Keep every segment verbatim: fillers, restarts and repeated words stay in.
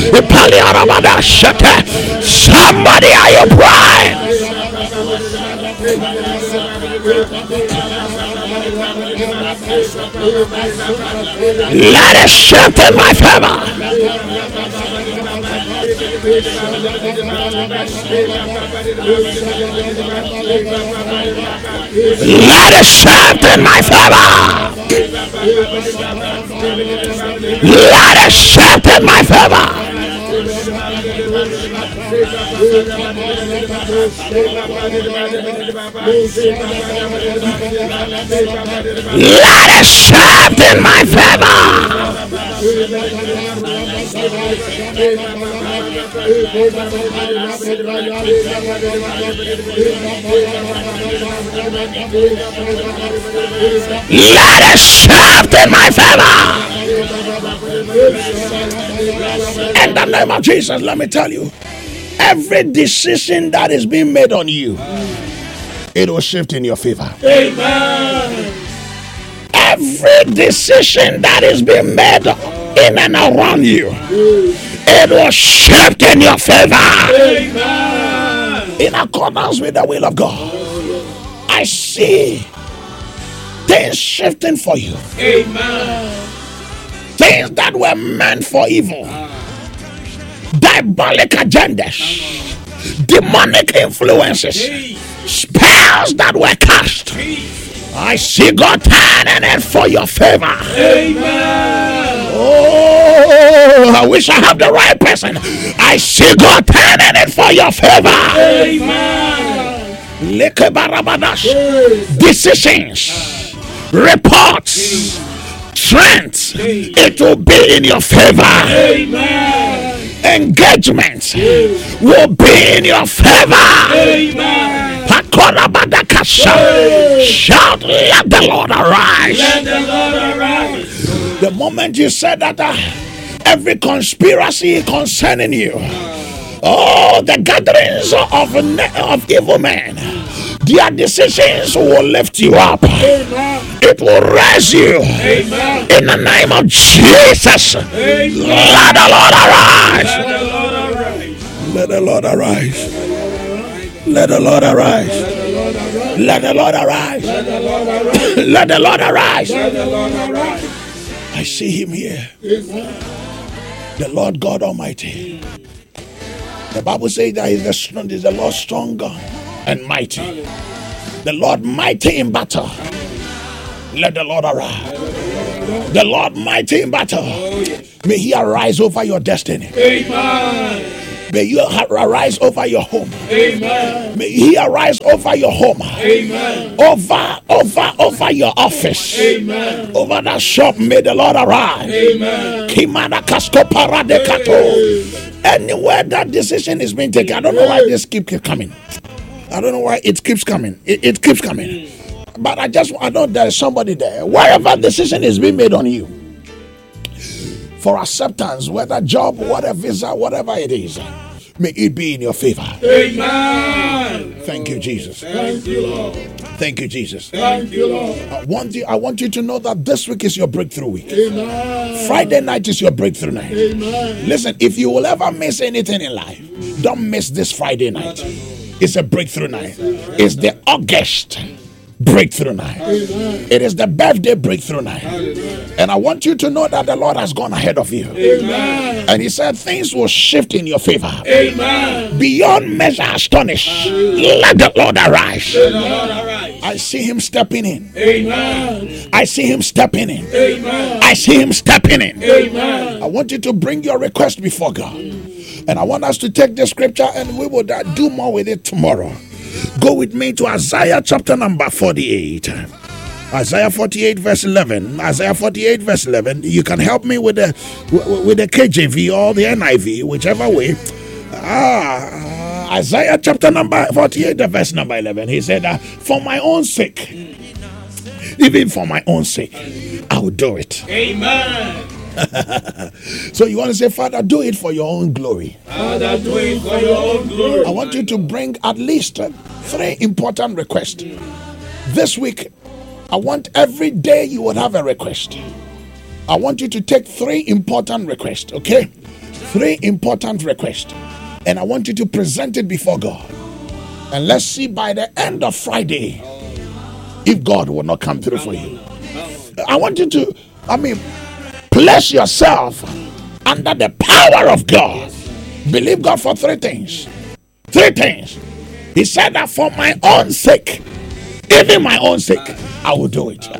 Somebody, are you praying? Let it shift in my favor. Let it shift in my favor. Let it shift in my favor. Let it shift in my favor. Let it shift in my favor. In the name of Jesus, let me tell you, every decision that is being made on you, it will shift in your favor. Amen. Every decision that is being made in and around you, it will shift in your favor. Amen. In accordance with the will of God, I see things shifting for you. Amen. Things that were meant for evil, diabolic agendas, demonic influences, spells that were cast. I see God turning it for your favor. Amen. Oh, I wish I have the right person. I see God turning it for your favor. Amen. Decisions, reports, strength, it will be in your favor. Amen. Engagement will be in your favor. Amen. Shout, let the Lord arise. Let the Lord arise. The moment you said that, uh, every conspiracy concerning you, oh, the gatherings of, of evil men, their decisions will lift you up. Amen. It will raise you. Amen. In the name of Jesus. Amen. Let the Lord arise. Let the Lord arise. Let the Lord arise. Let the Lord arise. Let the Lord arise. Let the Lord arise. Let the Lord arise. I see him here. Amen. The Lord God Almighty. The Bible says that is the strong, is the Lord stronger and mighty. The Lord mighty in battle. Let the Lord arise. The Lord mighty in battle. May he arise over your destiny. Amen. May you arise over your home. Amen. May he arise over your home. Amen. Over, over, over your office. Amen. Over that shop, may the Lord arise. Amen. Kimana kasko parade kato. Anywhere that decision is being taken, I don't know why this keeps coming. I don't know why it keeps coming. It, it keeps coming. But I just I know there's somebody there. Wherever decision is being made on you for acceptance, whether job, whatever visa, whatever it is, may it be in your favor. Amen. Thank you, Jesus. Thank you, Lord. Thank you, Jesus. Thank you, Lord. I want you, I want you to know that this week is your breakthrough week. Amen. Friday night is your breakthrough night. Amen. Listen, if you will ever miss anything in life, don't miss this Friday night. It's a breakthrough night. It's the August breakthrough night. Amen. It is the birthday breakthrough night. Amen. And I want you to know that the Lord has gone ahead of you. Amen. And he said things will shift in your favor. Amen. Beyond measure astonished. Let the Lord arise. Let the Lord arise. I see him stepping in. Amen. I see him stepping in. Amen. I see him stepping in. Amen. I want you to bring your request before God. And I want us to take the scripture and we will do more with it tomorrow. Go with me to Isaiah chapter number forty-eight. Isaiah forty-eight verse eleven. Isaiah forty-eight verse eleven. You can help me with the with the K J V or the N I V, whichever way. Ah, Isaiah chapter number forty-eight, the verse number eleven. He said, uh, "For my own sake, even for my own sake, I will do it." Amen. So you want to say, Father, do it for your own glory. Father, do it for your own glory. I want you to bring at least uh, three important requests. This week, I want every day you would have a request. I want you to take three important requests, okay? three important requests, and I want you to present it before God. And let's see by the end of Friday if God will not come through for you. I want you to, I mean, place yourself under the power of God. Believe God for three things. Three things. He said that for my own sake, even my own sake, I will do it.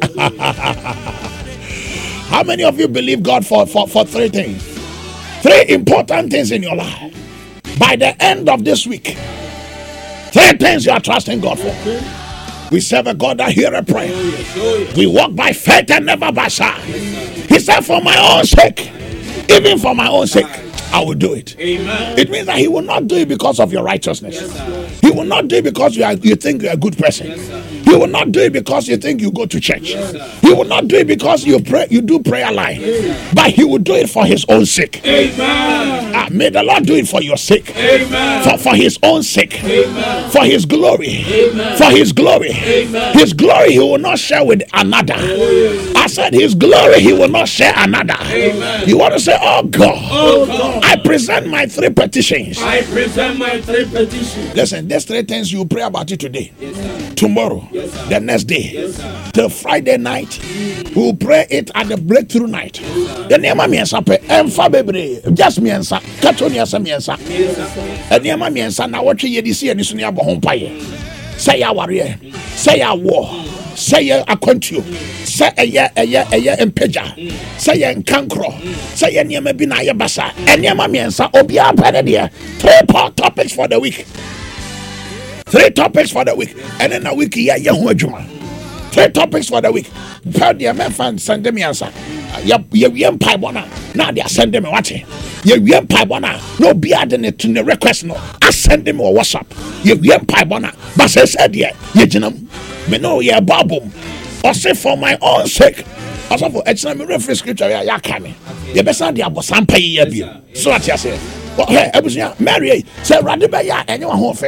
How many of you believe God for, for, for three things? Three important things in your life. By the end of this week, three things you are trusting God for. We serve a God that hears a prayer. We walk by faith and never by sight. He said, for my own sake, even for my own sake, I will do it. Amen. It means that he will not do it because of your righteousness. Yes, he will not do it because you are you think you're a good person. Yes, he will not do it because you think you go to church. Yes, he will not do it because you pray, you do prayer line. Yes. But he will do it for his own sake. Amen. Ah, may the Lord do it for your sake. Amen. For, for his own sake. Amen. For his glory. Amen. For his glory. Amen. His glory he will not share with another. Yes. I said his glory he will not share another. Amen. You want to say, oh God. Oh God. I present my three petitions. I present my three petitions. Listen, there's three things you pray about it today. Yes, tomorrow, yes, the next day, yes, till Friday night. Mm. We'll pray it at the breakthrough night. The name of miensa pe emfa bebre just miensa katonia sa miensa. The name of miensa na what ye di see ani so ne abɔ hompaye. Say ya warrior, say ya war, say ya akwantuo, say eye eye eye empeja, say ya nkankro, say ya niema bi na ye basa. Eniema miensa obia pere de. Three topics for the week. Three topics for the week. And then a week ya ye ho adwuma. Three topics for the week. Tell the men fan send me answer. Ya ye yem pai bona. Now they send me what? Ye yem pai bona. No be adding to the request no. I send them or WhatsApp. Ye yem pai bona. But say said ye ye jinam. Me know ye babum. Or say for my own sake. Also for it's not me reference scripture ya ya kame. Ye besa dia bosan pai ye bi. So what you say? Well, hey, Ebusia, Mary, say Radibaya and you are home.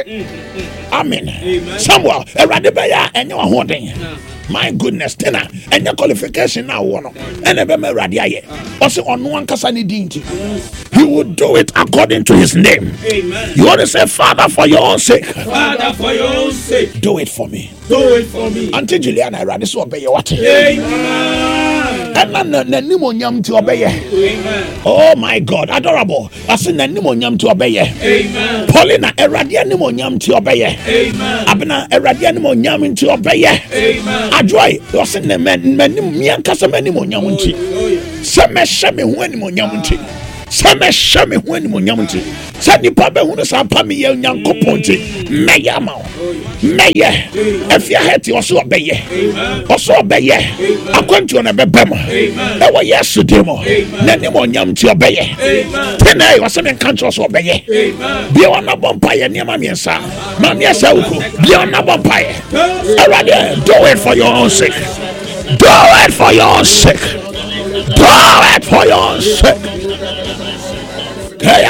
Amen. Somewhere, a Radibaya and you are holding. My goodness, tenor, and your qualification now, one and a Bema Radia. Also on one Casani Dinty. He will do it according to his name. Amen. You want to say, Father, for your own sake. Father, for your own sake. Do it for me. Do it for me. Until Juliana, I rather so obey your what? Amen. Oh my God, adorable. I said, Nanimonyam to obey. Amen. Paulina, Eradianimonyam to obey. Amen. Abna, Eradianimonyam to obey. Amen. Adroy, was in the men, Menimian Casamanimonyamunti. Some shame when Monyamunti. Some shame when Monyamunti. Sani Papa, who is a Pami young Coponti. Mayama. Maye. If you had to also obey. Also obey. I want you on a bebema. That was yesterday more. Nanimonyam to obey. Tonight was some countries obey. Beyond a vampire near Mamiasa. Mamiasa, beyond a vampire. Do it for your own sake. Do it for your own sake. Do it for your own sake. Do it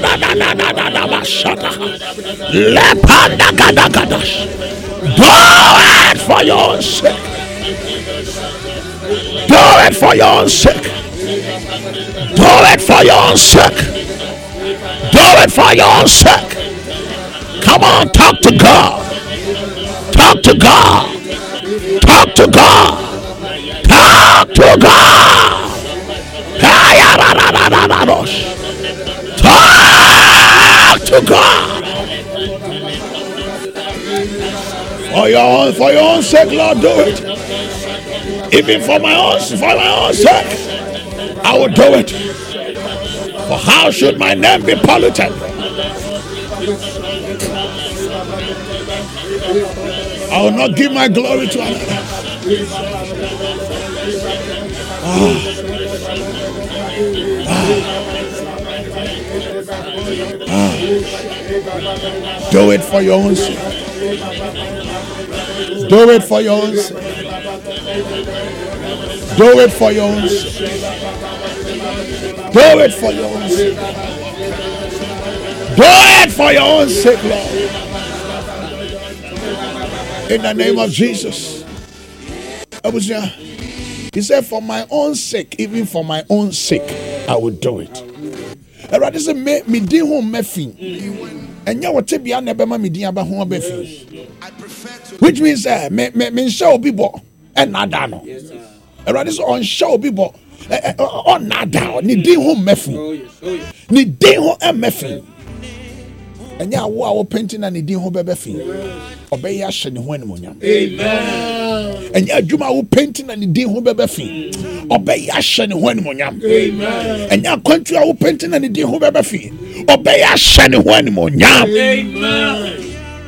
for your own sake. Do it for your own sake. Do it for your own sake. Do it for your own sake. Come on, talk to God. Talk to God. Talk to God. Talk to God. Talk to God. For your own, for your own sake, Lord, do it. Even for my own, for my own sake, I will do it. For how should my name be polluted? I will not give my glory to another. Ah. Ah. Ah. Do it for your own sake. Do it for your own sake. Do it for your own sake. Do it for your own sake. Do it for your own sake, Lord. In the name of Jesus. He said, for my own sake, even for my own sake, I will do it. Erade say me me din ho mefi. Enya wote bia na be ma me din aba ho abafi. Which means uh, me me me show people and nada no. Erade say on show people on nada ni din ho mefi. Ni din ho mefi. Enya wo a wo painting na ni din ho bebefi. Obey ya hye ne ho animonyam. Amen. Enya adwuma wo painting na ni din ho bebefi. Obey ya hye ne ho animonyam. Amen. Enya kwantu a wo painting na ni din ho bebefi. Obey ya hye ne ho animonyam. Amen.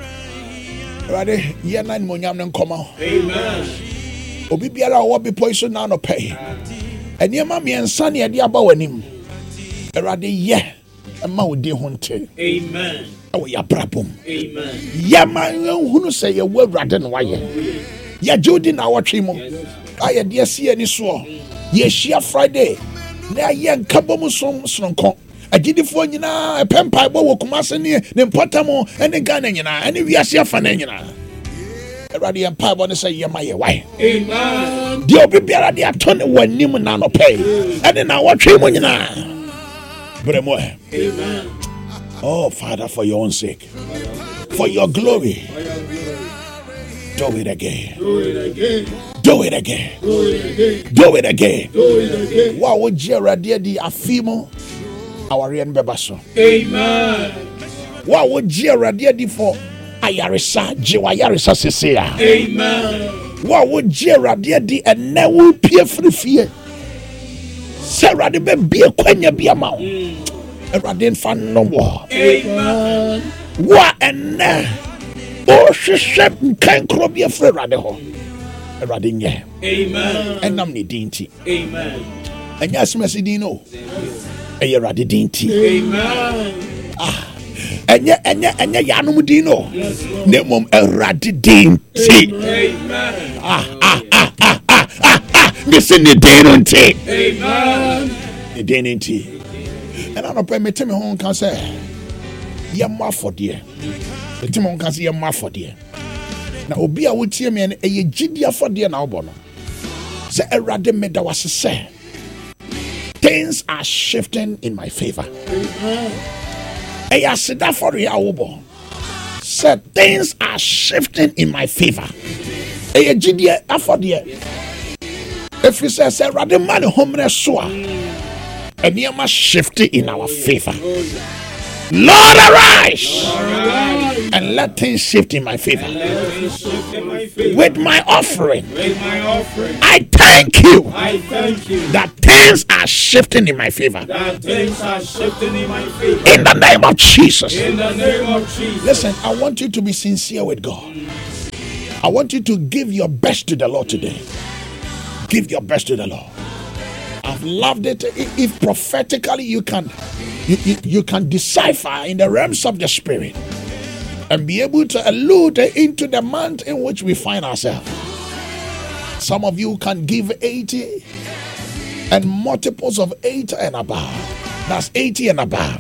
Ready? Ye na animonyam ne nkoma. Amen. Obi biara wo be poiso na no pay. Eniema miensa ne ade aba wanim. Erade ye ema wo din ho nte. Amen. Awo ya brabom. Amen. Ye man hunu se ye wo awurade no waye. Ye jodi na wotwe mo. Aye de sie ani so. Ye hia Friday. Na ye nkabom som sonko. Agidifo nyina epempa bo wo kumase ne ne mpotamo ene Ghana nyina ene wiase afa na nyina. Erade empa bo ne se ye maye wae. Amen. De obi biara de ato ne wanim na no pay. Ene na wotwe mo nyina. Bremo. Amen. Oh, Father, for your own sake, for your glory, do it again. Do it again. Do it again. Do it again. Do it again. Do it again. What would you rather di afimo? Our reign bebaso. Amen. What would you rather di for ayarisa? Jiwa yarisa sesia. Amen. What would you rather di and never peer free fear? Sarah the baby a quenya be a mouth. Erade fan no more. Amen. Wa enne o hwehwɛ nkan kro bi afre Erade ho. Erade nye. Amen. Enam ne dinti. Amen. Enya asmasi din no. Eye Erade dinti. Amen. Ah. Enye enye enye yanum din no. Yes, Lord. Ne mom Erade dinti. Amen. Ah ah ah ah ah ah. This in the day don't take. Amen. The day dinti. And I don't pay me tell me home can say, you're more for dear. The Timon can say you're more for dear. Now, Obia would see me and a Gidia for dear now, Bono. Say, a rather made that was say, things are shifting in my favor. A said that for the hour. Said, things are shifting in my favor. A Gidia for dear. If you say, say, rather man, homeless soa. And you must shift it in our favor. Lord, arise, Arise. and let things shift in my favor. Let things shift in my favor. With my offering, With my offering, I thank you I thank you that things are shifting in my favor. that things are shifting in my favor. In the name of Jesus. In the name of Jesus. Listen, I want you to be sincere with God. I want you to give your best to the Lord today. Give your best to the Lord. I've loved it. If prophetically you can you, you, you can decipher in the realms of the spirit and be able to allude into the month in which we find ourselves. Some of you can give eighty and multiples of eight and above. That's eighty and above.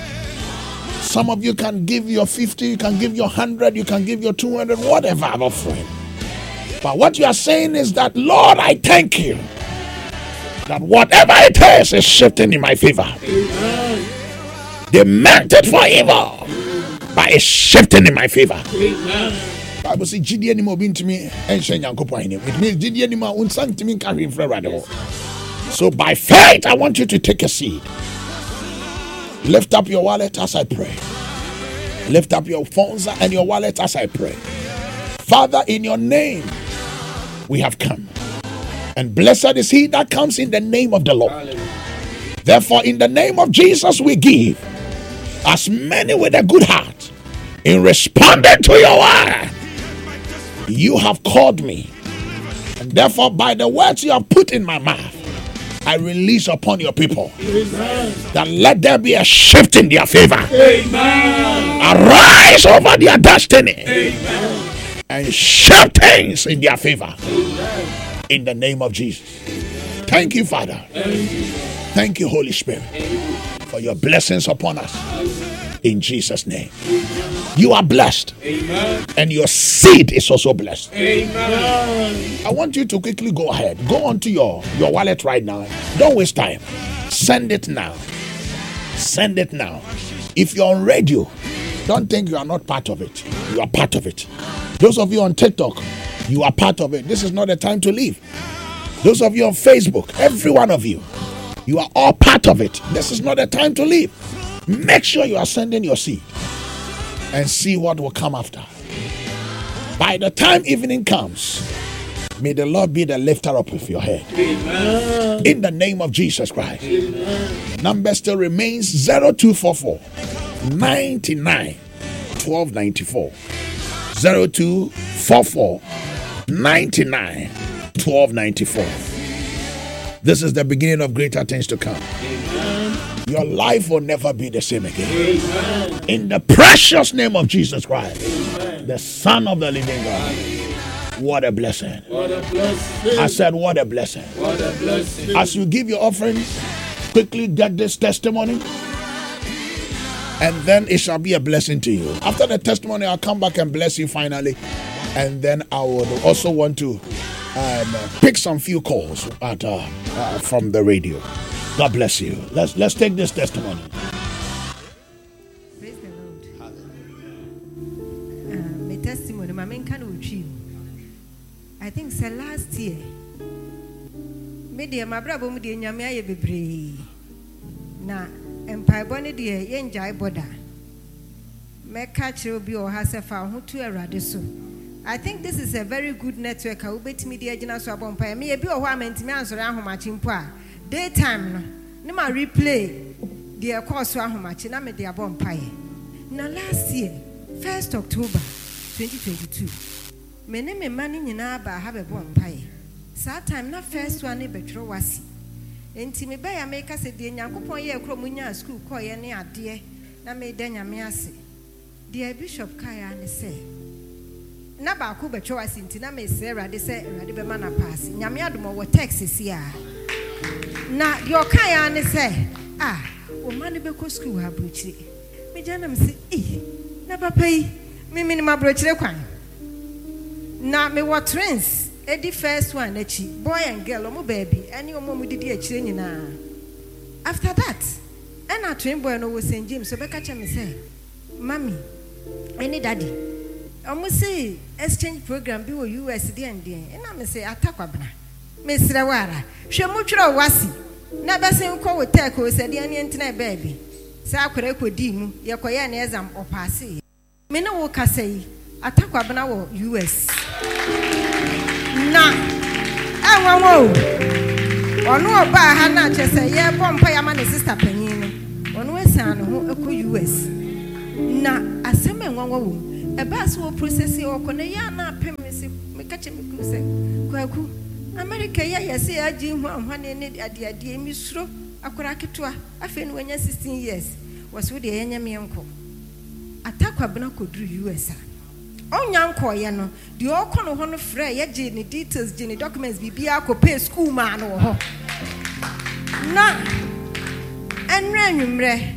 Some of you can give your fifty, you can give your one hundred, you can give your two hundred, whatever, I'm afraid. But what you are saying is that, Lord, I thank you that whatever it is is shifting in my favor. Amen. They meant it for evil, but it's shifting in my favor. Amen. Bible says, "Gidi ani mo bi ntimi enhye Nyankopon ani." It means gidi ani ma unsa ntimi nka hwe mfra Awurade ho. So by faith, I want you to take a seed. Lift up your wallet as I pray. Lift up your phones and your wallet as I pray. Father, in your name, we have come. And blessed is he that comes in the name of the Lord. Hallelujah. Therefore, in the name of Jesus, we give as many with a good heart in responding to your word. You have called me. And therefore, by the words you have put in my mouth, I release upon your people Amen. that let there be a shift in their favor. Amen. Arise over their destiny. Amen. And shift things in their favor. Amen. In the name of Jesus. Thank you, Father. Thank you. Thank you, Holy Spirit, for your blessings upon us. In Jesus' name. You are blessed. Amen. And your seed is also blessed. Amen. I want you to quickly go ahead. Go onto your, your wallet right now. Don't waste time. Send it now. Send it now. If you're on radio, don't think you are not part of it. You are part of it. Those of you on TikTok, you are part of it. This is not the time to leave. Those of you on Facebook, every one of you, you are all part of it. This is not the time to leave. Make sure you are sending your seed and see what will come after. By the time evening comes, may the Lord be the lifter up of your head. Amen. In the name of Jesus Christ. Amen. Number still remains zero two four four, ninety-nine, twelve ninety-four. zero two four four, ninety-nine, twelve ninety-four. This is the beginning of greater things to come. Amen. Your life will never be the same again. Amen. In the precious name of Jesus Christ, Amen. The Son of the living God. What a blessing. What a blessing. I said, what a blessing. What a blessing. As you give your offerings, quickly get this testimony, and then it shall be a blessing to you. After the testimony, I'll come back and bless you finally. And then I would also want to um, pick some few calls at, uh, uh, from the radio. God bless you. Let's let's take this testimony. Praise the Lord. Uh, my testimony, my main kind of dream. I think it's last year. Media, my brother, me dey nyame aye bebre. Na empire bone dey yen jai boda. Me catch obi o ha se fa ho tu awrade so. I think this is a very good network. I will bet me the agina so abon pa. Me e bi o ho amantimi ansore ahomachi mpo a. Daytime no. Ne ma replay the course so ahomachi na me dey abon pa. Na last year, first October twenty twenty-two. Me ne me mani nyina ba ha be bon pa. Sa time na first one e betro wasi. Enti me ba ya me ka se de Nyankopon ye ekro munya school ko ye ne ade na me da nyame ase. The bishop kaya ne say na ba ko betro wasi nti na me se Awurade se Awurade be ma na pass. Nyame adomo wo text si a. Na the kaya ne say ah o mani be ko school ha brochi. Me jana me say eh na papa yi me me ni ma brochi kwan. Na me what twins. Edi first one echi boy and girl omo baby any omo mu didi echire nyina. After that ena twin boy no was Saint James so be catch me say mommy any daddy omo say exchange program bi wo U S D and den ena me say atakwabna me sire wara hwe mu twere wasi na be sen ko wo take o say de ne ntina baby say akwere kodi mu ye koye na exam opase me ne wo kasai atakwabna wo U S na enwanwo onu oba ha na chese ye bompa ya ma ne sister panyin no onu esan ho eko U S na asem enwanwo wo e ba so process e okọ na ya na apem se me ka che me ku se kwaku America ya ya se agi hu amhane ne ade ade emi suro akora ketwa afi no wanya sixteen years waso de yenya me enko atakwa bena kodru U S a onyanko ye no de okono ho no frɛ ye gye ne details gye ne documents bibia ko pay school ma no ho na enra nwumre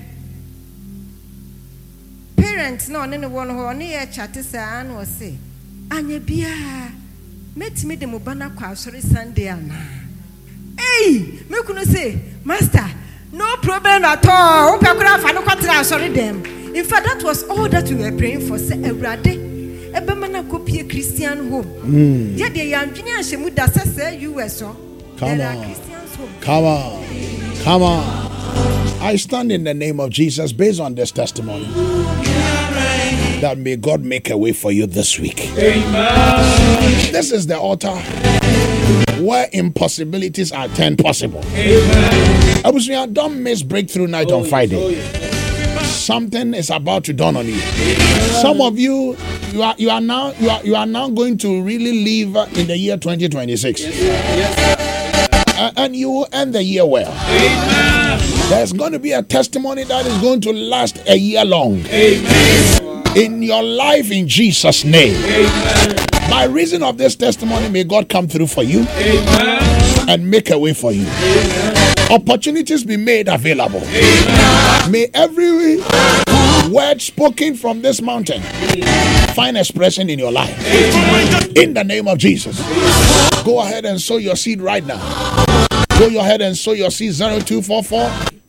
parents no ne ne won ho ne ye chat sa na o se anya bia metimi de mo bana kwa asori Sunday ana ei me kuno say master no problem at all o pe kura fa no kwatra asori dem. In fact, that was all that we were praying for. Say Awurade ebe mana kopie Christian home. Yeah, the Yanjini shemu da say U S O. Come on. Come on. Come on. I stand in the name of Jesus based on this testimony that may God make a way for you this week. Amen. This is the altar where impossibilities are turned possible. Amen. I was don't miss breakthrough night on Friday. Something is about to dawn on you. Some of you, you are you are now you are you are now going to really live in the year twenty twenty-six, yes, yes. Uh, and you will end the year well. Amen. There's going to be a testimony that is going to last a year long. Amen. In your life, in Jesus' name. Amen. By reason of this testimony, may God come through for you. Amen. And make a way for you. Amen. Opportunities be made available. Amen. May every word spoken from this mountain find expression in your life. Amen. In the name of Jesus. Go ahead and sow your seed right now. Go ahead and sow your seed zero two four four,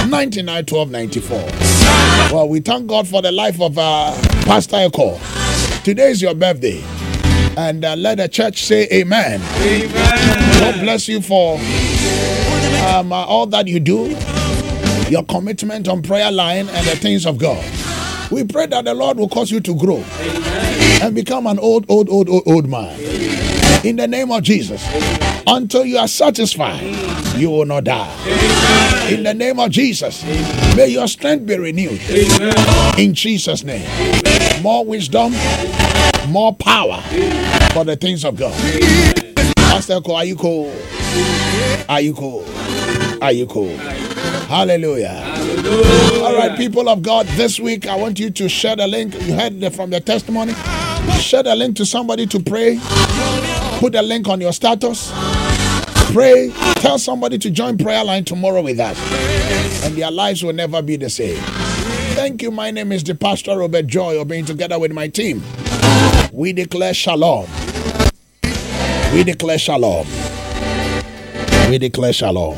ninety-nine twelve ninety-four. Well, we thank God for the life of uh, Pastor Eko. Today is your birthday. And uh, let the church say amen. Amen. God bless you for um, uh, all that you do, your commitment on prayer line and the things of God. We pray that the Lord will cause you to grow amen. And become an old, old, old, old, old man. Amen. In the name of Jesus. Amen. Until you are satisfied, you will not die. Amen. In the name of Jesus. Amen. May your strength be renewed. Amen. In Jesus' name. Amen. More wisdom, more power for the things of God. Pastor Eko, are you cool? Are you cool? Are you cool? Hallelujah. Hallelujah. All right, people of God, this week I want you to share the link. You heard the, from the testimony. Share the link to somebody to pray. Put the link on your status. Pray. Tell somebody to join prayer line tomorrow with us. And their lives will never be the same. Thank you. My name is the Pastor Robert Joy, obeying together with my team. We declare shalom. We declare shalom. We declare shalom.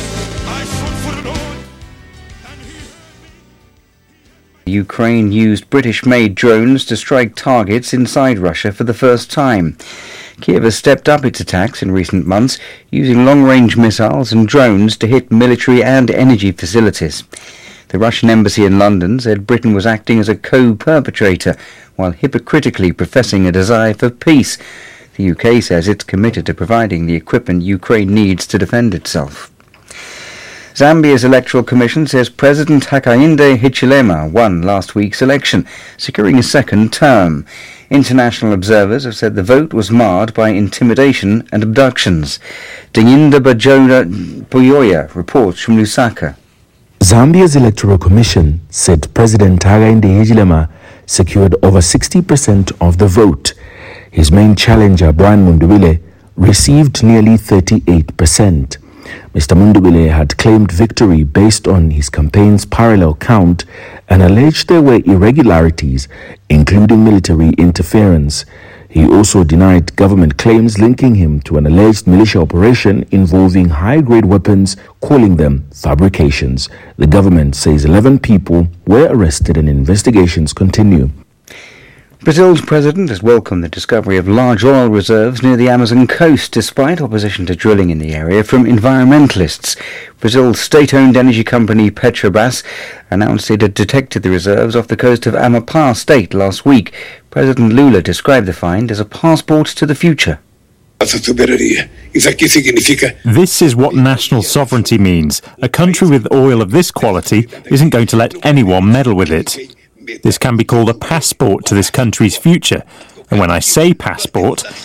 Ukraine used British-made drones to strike targets inside Russia for the first time. Kiev has stepped up its attacks in recent months, using long-range missiles and drones to hit military and energy facilities. The Russian embassy in London said Britain was acting as a co-perpetrator, while hypocritically professing a desire for peace. The U K says it's committed to providing the equipment Ukraine needs to defend itself. Zambia's Electoral Commission says President Hakainde Hichilema won last week's election, securing a second term. International observers have said the vote was marred by intimidation and abductions. Danyinda Bajona Puyoya reports from Lusaka. Zambia's Electoral Commission said President Hakainde Hichilema secured over sixty percent of the vote. His main challenger, Brian Mundubile, received nearly thirty-eight percent. Mister Mundubile had claimed victory based on his campaign's parallel count and alleged there were irregularities, including military interference. He also denied government claims linking him to an alleged militia operation involving high-grade weapons, calling them fabrications. The government says eleven people were arrested and investigations continue. Brazil's president has welcomed the discovery of large oil reserves near the Amazon coast, despite opposition to drilling in the area from environmentalists. Brazil's state-owned energy company Petrobras announced it had detected the reserves off the coast of Amapá state last week. President Lula described the find as a passport to the future. This is what national sovereignty means. A country with oil of this quality isn't going to let anyone meddle with it. This can be called a passport to this country's future. And when I say passport,